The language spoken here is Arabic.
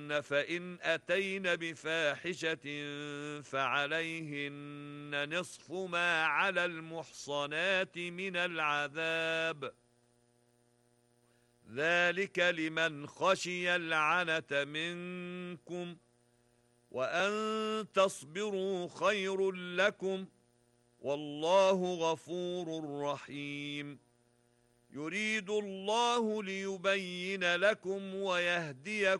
فإن أتين بفاحشة فعليهن نصف ما على المحصنات من العذاب، ذلك لمن خشي العنة منكم، وأن تصبروا خير لكم، والله غفور رحيم. يريد الله ليبين لكم ويهديكم